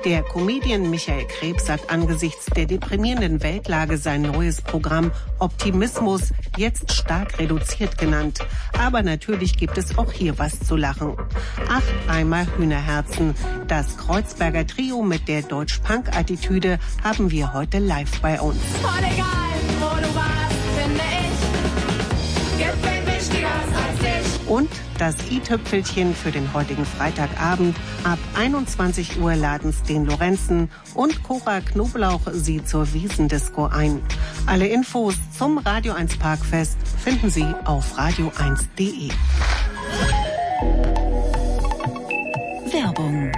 Der Comedian Michael Krebs hat angesichts der deprimierenden Weltlage sein neues Programm Optimismus jetzt stark reduziert genannt. Aber natürlich gibt es auch hier was zu lachen. Ach, einmal Hühnerherzen. Das Kreuzberger Trio mit der Deutsch-Punk-Attitüde haben wir heute live bei uns. Voll egal, wo du warst, finde ich, gibt wen Wichtigeres als dich. Und das i-Tüpfelchen für den heutigen Freitagabend. Ab 21 Uhr laden's den Lorenzen und Cora Knoblauch sie zur Wiesendisco ein. Alle Infos zum Radio 1 Parkfest finden Sie auf radio1.de. Werbung.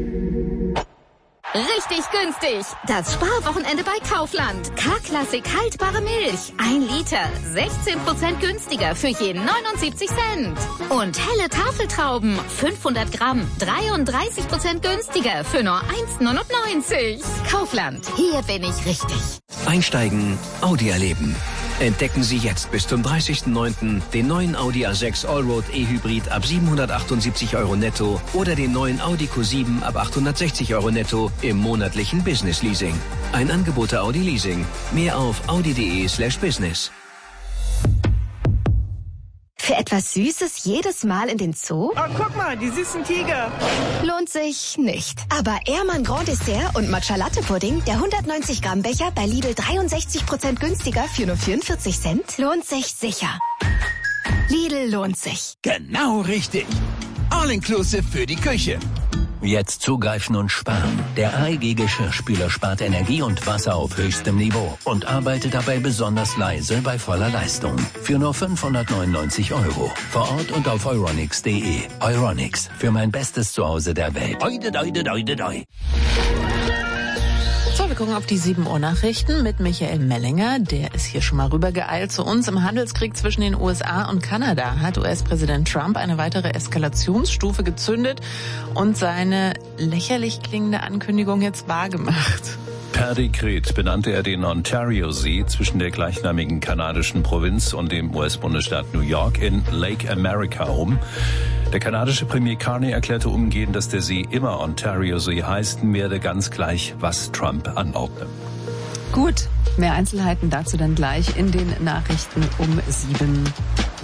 Richtig günstig. Das Sparwochenende bei Kaufland. K-Klassik haltbare Milch. 1 Liter. 16% günstiger für jeden 79 Cent. Und helle Tafeltrauben. 500 Gramm. 33% günstiger für nur 1,99. Kaufland. Hier bin ich richtig. Einsteigen, Audi erleben. Entdecken Sie jetzt bis zum 30.09. den neuen Audi A6 Allroad E-Hybrid ab 778 € netto oder den neuen Audi Q7 ab 860 € netto im monatlichen Business Leasing. Ein Angebot der Audi Leasing. Mehr auf audi.de/business. Für etwas Süßes jedes Mal in den Zoo? Oh, guck mal, die süßen Tiger. Lohnt sich nicht. Aber Ehrmann Grand Dessert und Matcha Latte Pudding, der 190 Gramm Becher bei Lidl 63% günstiger für nur 44 Cent, lohnt sich sicher. Lidl lohnt sich. Genau richtig. All-inclusive für die Küche. Jetzt zugreifen und sparen. Der AEG Geschirrspüler spart Energie und Wasser auf höchstem Niveau und arbeitet dabei besonders leise bei voller Leistung. Für nur 599 €. Vor Ort und auf euronics.de. Euronics, für mein bestes Zuhause der Welt. Oide, oide, oide, oide. So, wir gucken auf die 7 Uhr Nachrichten mit Michael Mellinger. Der ist hier schon mal rübergeeilt zu uns. Im Handelskrieg zwischen den USA und Kanada hat US-Präsident Trump eine weitere Eskalationsstufe gezündet und seine lächerlich klingende Ankündigung jetzt wahrgemacht. Per Dekret benannte er den Ontario-See zwischen der gleichnamigen kanadischen Provinz und dem US-Bundesstaat New York in Lake America um. Der kanadische Premier Carney erklärte umgehend, dass der See immer Ontario-See heißen werde, ganz gleich, was Trump anordne. Gut, mehr Einzelheiten dazu dann gleich in den Nachrichten um 7.